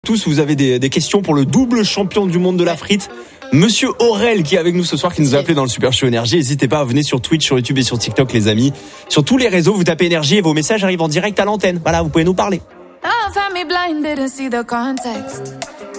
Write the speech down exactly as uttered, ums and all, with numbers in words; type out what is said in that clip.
Tous, vous avez des, des questions pour le double champion du monde de la frite, Monsieur Aurel, qui est avec nous ce soir, qui nous a appelé dans le Super Show Énergie. N'hésitez pas à venir sur Twitch, sur YouTube et sur TikTok, les amis. Sur tous les réseaux, vous tapez Énergie et vos messages arrivent en direct à l'antenne. Voilà, vous pouvez nous parler. Oh,